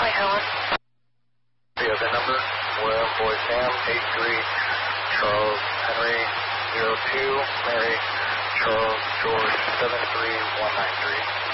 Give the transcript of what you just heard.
Hi, Helen. The other number, William Boy Sam, 83, Charles Henry, 02, Mary, Charles George, 73193.